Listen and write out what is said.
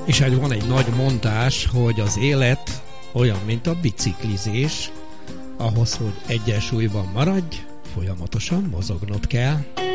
És hát van egy nagy mondás, hogy az élet olyan, mint a biciklizés, ahhoz, hogy egyensúlyban maradj, folyamatosan mozognod kell.